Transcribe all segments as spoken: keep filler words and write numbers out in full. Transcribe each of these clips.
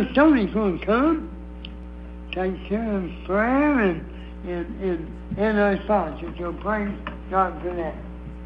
Brother Tony's going to come, take care of prayer and, and, and, and our sponsors. So praise God for that.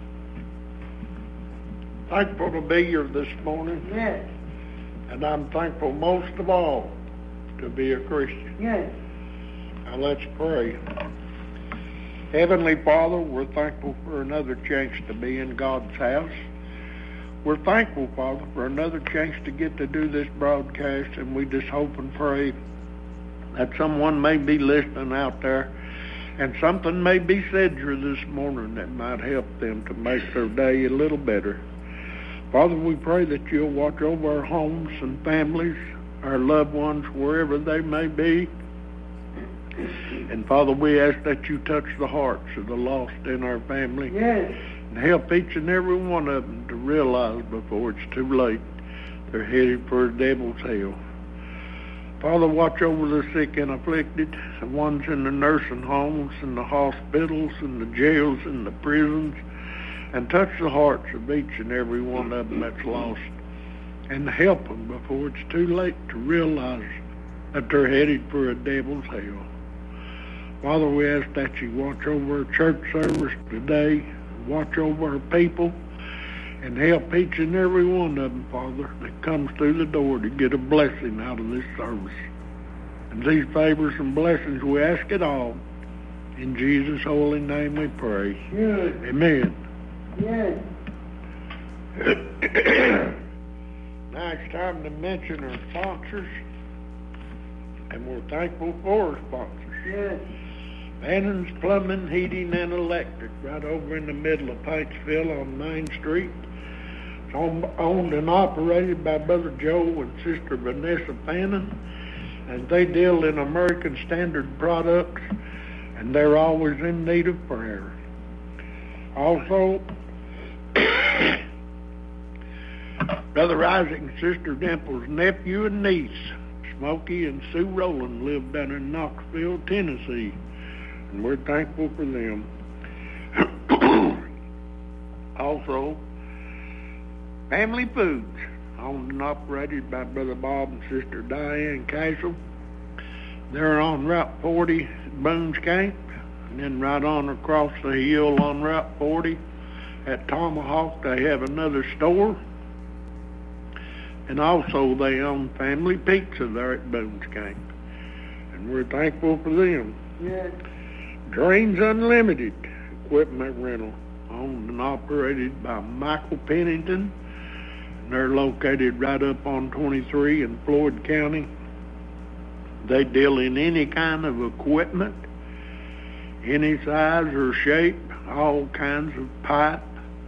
Thankful to be here this morning. Yes. And I'm thankful most of all to be a Christian. Yes. Now let's pray. Heavenly Father, we're thankful for another chance to be in God's house. We're thankful, Father, for another chance to get to do this broadcast, and we just hope and pray that someone may be listening out there and something may be said here this morning that might help them to make their day a little better. Father, we pray that you'll watch over our homes and families, our loved ones, wherever they may be. And Father, we ask that you touch the hearts of the lost in our family. Yes. And help each and every one of them to realize before it's too late they're headed for a devil's hell. Father, watch over the sick and afflicted, the ones in the nursing homes and the hospitals and the jails and the prisons, and touch the hearts of each and every one of them that's lost. And help them before it's too late to realize that they're headed for a devil's hell. Father, we ask that you watch over our church service today, watch over our people, and help each and every one of them, Father, that comes through the door to get a blessing out of this service. And these favors and blessings, we ask it all. In Jesus' holy name we pray. Good. Amen. Yes. Now it's time to mention our sponsors, and we're thankful for our sponsors. Yes. Vannon's Plumbing, Heating, and Electric, right over in the middle of Paintsville on Main Street. It's owned and operated by Brother Joe and Sister Vanessa Fannin, and they deal in American Standard products, and they're always in need of prayer. Also, Brother Isaac and Sister Dimple's nephew and niece, Smokey and Sue Rowland, live down in Knoxville, Tennessee, and we're thankful for them. Also, Family Foods, owned and operated by Brother Bob and Sister Diane Castle. They're on Route forty at Boone's Camp, and then right on across the hill on Route forty at Tomahawk, they have another store. And also they own Family Pizza there at Boone's Camp, and we're thankful for them. Yes. Dreams Unlimited Equipment Rental, owned and operated by Michael Pennington, and they're located right up on twenty-three in Floyd County. They deal in any kind of equipment, any size or shape, all kinds of pipe,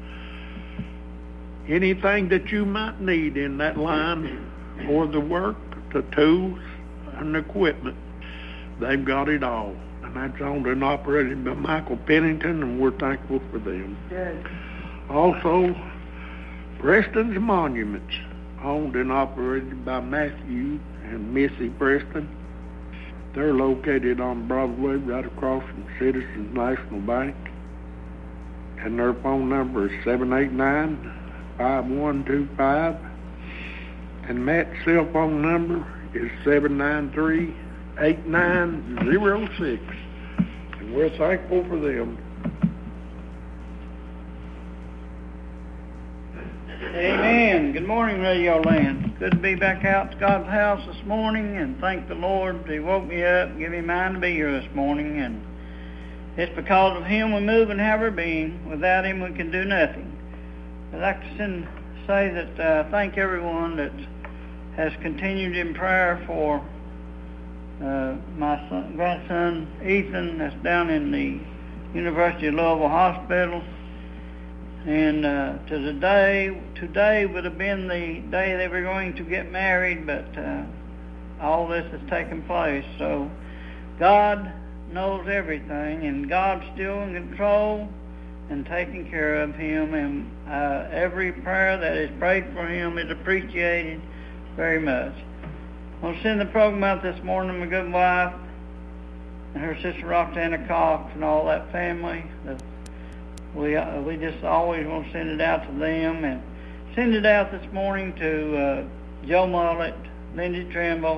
anything that you might need in that line for the work, the tools, and the equipment. They've got it all. And that's owned and operated by Michael Pennington, and we're thankful for them. Yes. Also, Preston's Monuments, owned and operated by Matthew and Missy Preston. They're located on Broadway right across from Citizens National Bank. And their phone number is seven eight nine, five one two five. And Matt's cell phone number is seven nine three, eight nine zero six. And we're thankful for them. Amen. Good morning, Radio Land. Good to be back out to God's house this morning, and thank the Lord He woke me up and gave me mind to be here this morning. And it's because of Him we move and have our being. Without Him we can do nothing. I'd like to send, say that uh, thank everyone that has continued in prayer for uh, my son, grandson Ethan, that's down in the University of Louisville Hospital. And uh, to today, today would have been the day they were going to get married, but uh, all this has taken place. So God knows everything, and God's still in control and taking care of him. And uh, every prayer that is prayed for him is appreciated very much. I'll send the program out this morning to my good wife and her sister Roxana Cox and all that family. The, We uh, we just always want to send it out to them, and send it out this morning to uh, Joe Mullet, Lindsay Trimble,